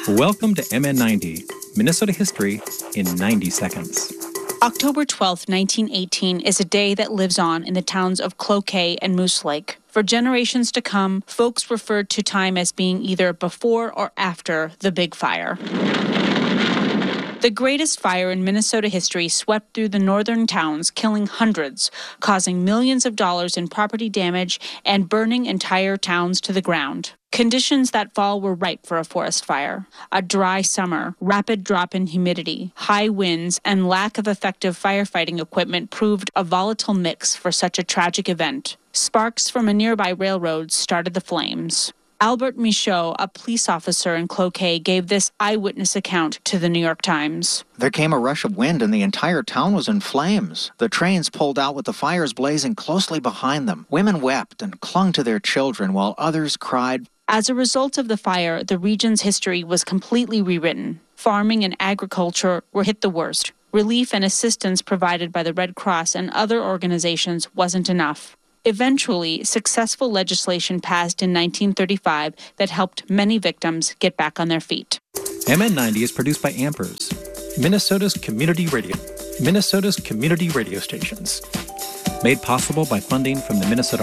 Welcome to MN90, Minnesota history in 90 seconds. October 12, 1918 is a day that lives on in the towns of Cloquet and Moose Lake. For generations to come, folks referred to time as being either before or after the Big Fire. The greatest fire in Minnesota history swept through the northern towns, killing hundreds, causing millions of dollars in property damage and burning entire towns to the ground. Conditions that fall were ripe for a forest fire. A dry summer, rapid drop in humidity, high winds, and lack of effective firefighting equipment proved a volatile mix for such a tragic event. Sparks from a nearby railroad started the flames. Albert Michaud, a police officer in Cloquet, gave this eyewitness account to the New York Times. There came a rush of wind and the entire town was in flames. The trains pulled out with the fires blazing closely behind them. Women wept and clung to their children while others cried. As a result of the fire, the region's history was completely rewritten. Farming and agriculture were hit the worst. Relief and assistance provided by the Red Cross and other organizations wasn't enough. Eventually, successful legislation passed in 1935 that helped many victims get back on their feet. MN90 is produced by Ampers, Minnesota's community radio stations. Made possible by funding from the Minnesota